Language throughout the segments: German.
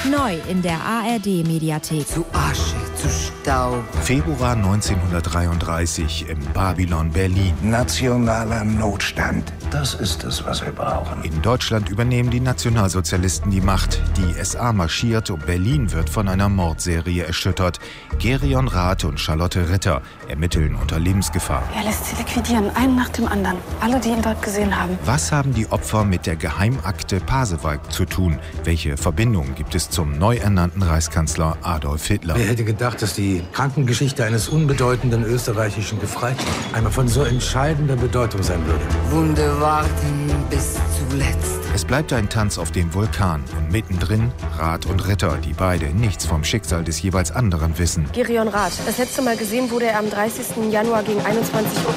Neu in der ARD-Mediathek. Zu Asche, zu Staub. Februar 1933 im Babylon Berlin. Nationaler Notstand. Das ist es, was wir brauchen. In Deutschland übernehmen die Nationalsozialisten die Macht. Die SA marschiert und Berlin wird von einer Mordserie erschüttert. Gerion Rath und Charlotte Ritter ermitteln unter Lebensgefahr. Er lässt sie liquidieren, einen nach dem anderen. Alle, die ihn dort gesehen haben. Was haben die Opfer mit der Geheimakte Pasewalk zu tun? Welche Verbindungen gibt es zum neu ernannten Reichskanzler Adolf Hitler? Wer hätte gedacht, dass die Krankengeschichte eines unbedeutenden österreichischen Gefreiten einmal von so entscheidender Bedeutung sein würde? Wunde warten bis zuletzt. Es bleibt ein Tanz auf dem Vulkan und mittendrin Rath und Ritter, die beide nichts vom Schicksal des jeweils anderen wissen. Gerion Rath. Das letzte Mal gesehen wurde er am 30. Januar gegen 21 Uhr.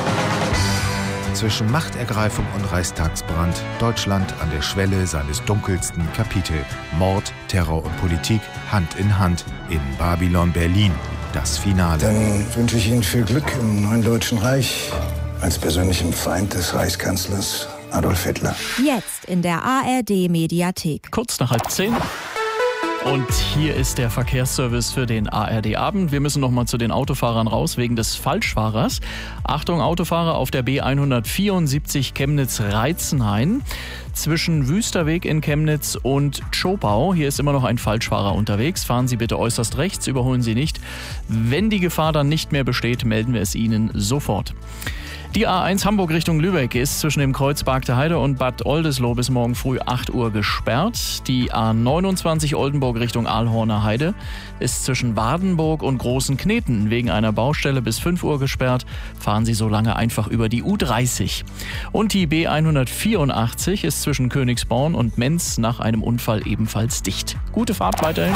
Zwischen Machtergreifung und Reichstagsbrand, Deutschland an der Schwelle seines dunkelsten Kapitel. Mord, Terror und Politik Hand in Hand in Babylon Berlin. Das Finale. Dann wünsche ich Ihnen viel Glück im neuen Deutschen Reich als persönlichem Feind des Reichskanzlers Adolf Hitler. Jetzt in der ARD-Mediathek. Kurz nach 9:30. Und hier ist der Verkehrsservice für den ARD-Abend. Wir müssen noch mal zu den Autofahrern raus wegen des Falschfahrers. Achtung, Autofahrer auf der B174 Chemnitz-Reitzenhain. Zwischen Wüsterweg in Chemnitz und Tschopau. Hier ist immer noch ein Falschfahrer unterwegs. Fahren Sie bitte äußerst rechts, überholen Sie nicht. Wenn die Gefahr dann nicht mehr besteht, melden wir es Ihnen sofort. Die A1 Hamburg Richtung Lübeck ist zwischen dem Kreuz Bargteheide und Bad Oldesloe bis morgen früh 8 Uhr gesperrt. Die A29 Oldenburg Richtung Aalhorner Heide ist zwischen Wardenburg und Großen Kneten wegen einer Baustelle bis 5 Uhr gesperrt. Fahren Sie so lange einfach über die U30. Und die B184 ist zwischen Königsborn und Menz nach einem Unfall ebenfalls dicht. Gute Fahrt weiterhin.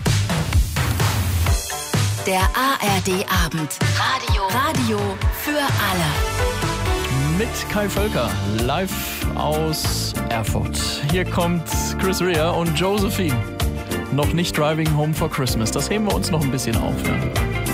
Der ARD-Abend. Radio für alle. Mit Kai Völker, live aus Erfurt. Hier kommt Chris Rea und Josephine. Noch nicht Driving Home for Christmas. Das heben wir uns noch ein bisschen auf. Ja.